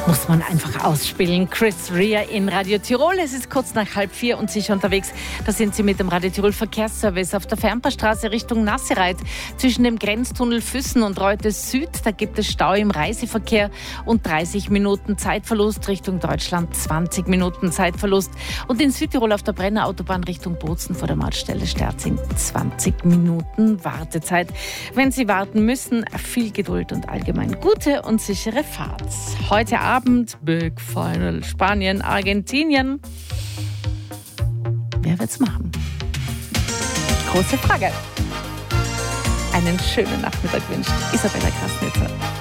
Muss man einfach ausspielen. Chris Rea in Radio Tirol. Es ist kurz nach 3:30 und sicher unterwegs. Da sind Sie mit dem Radio Tirol Verkehrsservice auf der Fernpaarstraße Richtung Nassereit. Zwischen dem Grenztunnel Füssen und Reute Süd, da gibt es Stau im Reiseverkehr und 30 Minuten Zeitverlust Richtung Deutschland, 20 Minuten Zeitverlust. Und in Südtirol auf der Brenner Autobahn Richtung Bozen vor der Mautstelle Sterzing 20 Minuten Wartezeit. Wenn Sie warten müssen, viel Geduld und allgemein gute und sichere Fahrt. Heute Abend Big Final Spanien, Argentinien. Wer wird's machen? Große Frage. Einen schönen Nachmittag wünscht Isabella Krasnitzer.